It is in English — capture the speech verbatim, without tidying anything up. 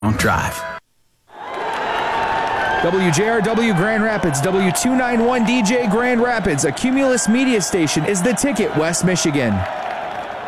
drive. W J R W Grand Rapids, W two ninety-one D J Grand Rapids, a Cumulus media station, is the Ticket, West Michigan.